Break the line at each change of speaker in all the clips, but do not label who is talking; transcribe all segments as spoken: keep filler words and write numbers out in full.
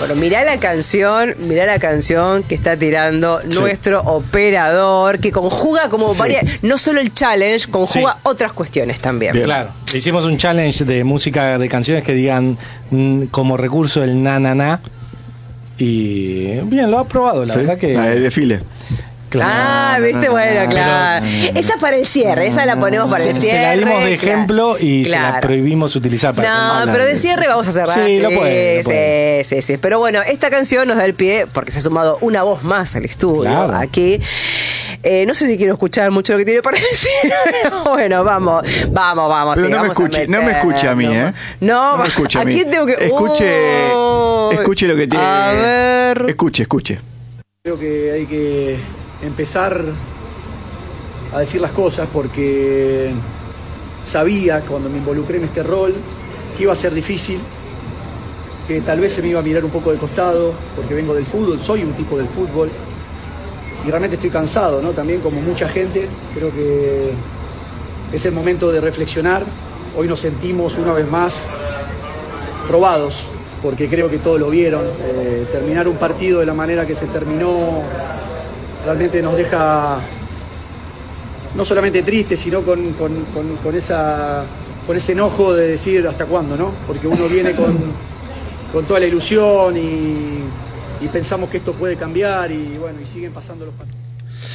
Pero mirá la canción, mirá la canción que está tirando
Sí.
nuestro operador, que conjuga como
Sí.
varias, no solo el challenge, conjuga
Sí.
otras cuestiones también.
Bien.
Claro, hicimos un challenge de música de canciones que digan mm, como recurso el na na na. Y bien, lo ha probado, la
¿Sí?
verdad que.
La de desfile.
Ah, viste, bueno, claro. Esa para el cierre, esa la ponemos para el
Se,
cierre.
se la dimos de
claro.
ejemplo y se
Claro.
la prohibimos utilizar para
No,
Habla
pero de
de-
cierre vamos a cerrar.
Sí, lo puede, lo puede.
Sí, sí, sí. Pero bueno, esta canción nos da el pie porque se ha sumado una voz más al estudio
Claro.
aquí. Eh, no sé si quiero escuchar mucho lo que tiene para decir, pero bueno, vamos, vamos, vamos.
Pero
sí,
no me
vamos a
escuche, no me escuche a mí, ¿eh?
No,
No me escuche a
¿a
mí.
quién tengo que...?
Escuche,
Uy.
escuche lo que tiene.
A ver.
Escuche, escuche.
Creo que hay que empezar a decir las cosas porque sabía cuando me involucré en este rol que iba a ser difícil, que tal vez se me iba a mirar un poco de costado porque vengo del fútbol, soy un tipo del fútbol y realmente estoy cansado, ¿no? También como mucha gente, creo que es el momento de reflexionar. Hoy nos sentimos una vez más probados, porque creo que todos lo vieron. Eh, terminar un partido de la manera que se terminó realmente nos deja no solamente tristes, sino con, con, con, con, esa, con ese enojo de decir hasta cuándo, ¿no? Porque uno viene con, con toda la ilusión y, y pensamos que esto puede cambiar y bueno, y siguen pasando los partidos.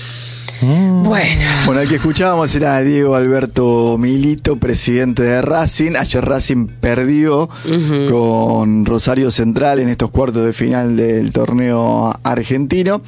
Bueno.
Bueno, el que escuchábamos era Diego Alberto Milito, presidente de Racing. Ayer Racing perdió
Ujú.
con Rosario Central en estos cuartos de final del torneo argentino,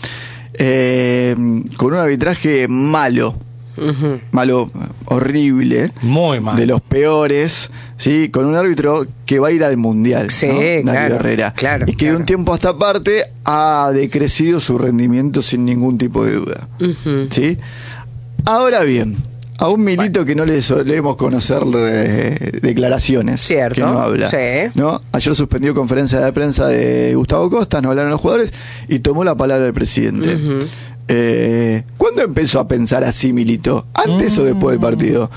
eh, con un arbitraje malo,
Ujú.
malo, horrible,
Muy mal.
de los peores, ¿sí? Con un árbitro que va a ir al Mundial,
Sí,
¿no? Darío
claro,
Herrera.
claro,
y que de
claro.
un tiempo a esta parte ha decrecido su rendimiento sin ningún tipo de duda.
Ujú.
¿Sí? Ahora bien, a un Milito que no le solemos conocer eh, declaraciones,
Cierto,
que no habla,
sí.
¿no? Ayer suspendió conferencia de prensa de Gustavo Costa, no hablaron los jugadores y tomó la palabra el presidente.
Ujú.
eh, ¿Cuándo empezó a pensar así Milito? ¿Antes o después del partido?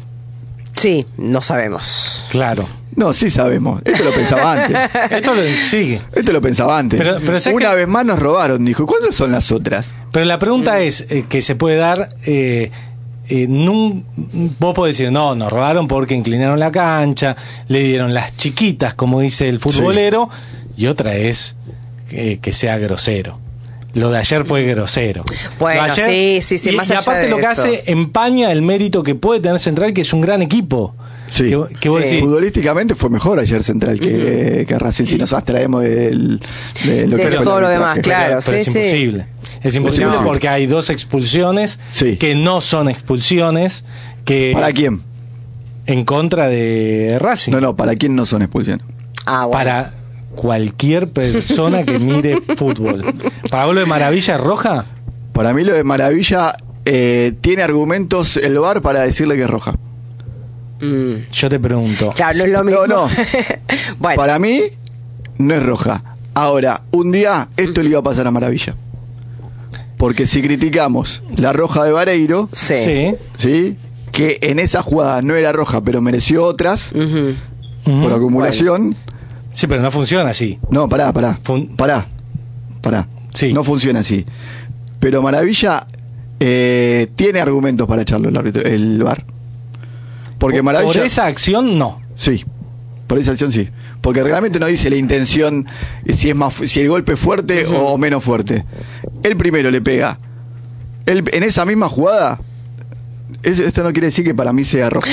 Sí, no sabemos.
Claro.
No, sí sabemos. Esto lo pensaba antes.
Esto lo sigue.
Esto lo pensaba antes.
Pero- pero ¿sabes
Una
qué?
vez más nos robaron, dijo. ¿Cuándo son las otras?
Pero la pregunta es eh, que se puede dar. Eh, eh, nun- vos podés decir, no, nos robaron porque inclinaron la cancha, le dieron las chiquitas, como dice el futbolero, y otra es eh, que sea grosero. Lo de ayer fue grosero.
Bueno,
Lo de
sí, sí, sí,
y,
más
y
allá
aparte
de
lo que
eso.
hace empaña el mérito que puede tener Central, que es un gran equipo.
Sí.
Que, que vos
Sí.
decís,
Futbolísticamente fue mejor ayer Central que, que Racing, si nos abstraemos del, de lo
De
que fue el
todo lo
arbitraje.
demás, claro.
pero es
sí, sí.
imposible. Es imposible
No.
porque hay dos expulsiones
Sí.
que no son expulsiones, que
¿Para quién?
en contra de Racing.
No, no, ¿para quién no son expulsiones?
Ah, bueno.
Para cualquier persona que mire fútbol. ¿Para vos lo de Maravilla es roja?
Para mí lo de Maravilla eh, tiene argumentos el V A R para decirle que es roja.
Mm.
Yo te pregunto.
Claro, no es lo mismo.
No, no.
Bueno,
Para mí no es roja. Ahora, un día esto le iba a pasar a Maravilla. Porque si criticamos la roja de Vareiro,
sí.
Sí.
¿sí? Que en esa jugada no era roja, pero mereció otras
Ujú.
Ujú.
por acumulación.
Sí, pero no funciona así.
No, pará, pará.
Fun-
Pará. Pará.
Sí.
No funciona así. Pero Maravilla eh, tiene argumentos para echarlo el, árbitro, el V A R. Porque
Por-
Maravilla.
Por esa acción, no.
Sí. Por esa acción sí. Porque el reglamento no dice la intención, eh, si es más fu- si el golpe es fuerte o menos fuerte. El primero le pega. Él, en esa misma jugada, eso- esto no quiere decir que para mí sea roja.